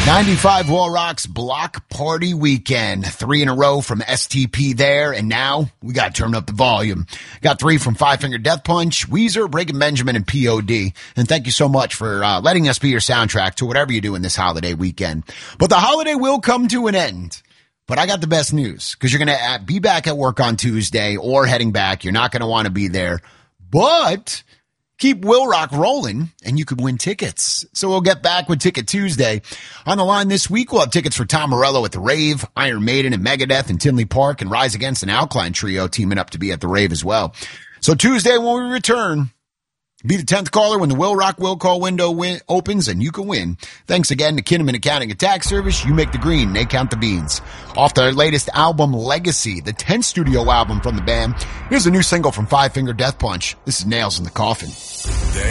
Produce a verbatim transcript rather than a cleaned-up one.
ninety-five Wall Rock's Block Party Weekend. Three in a row from S T P there, and now we got to turn up the volume. Got three from Five Finger Death Punch, Weezer, Breaking Benjamin, and P O D. And thank you so much for uh, letting us be your soundtrack to whatever you do in this holiday weekend. But the holiday will come to an end. But I got the best news, because you're going to be back at work on Tuesday or heading back. You're not going to want to be there. But keep Will Rock rolling, and you could win tickets. So we'll get back with Ticket Tuesday. On the line this week, we'll have tickets for Tom Morello at the Rave, Iron Maiden and Megadeth in Tinley Park, and Rise Against an Alkaline Trio teaming up to be at the Rave as well. So Tuesday when we return, be the tenth caller when the Will Rock Will Call window win- opens, and you can win. Thanks again to Kinnaman Accounting and Tax Service. You make the green, they count the beans. Off their latest album, Legacy, the tenth studio album from the band, here's a new single from Five Finger Death Punch. This is Nails in the Coffin.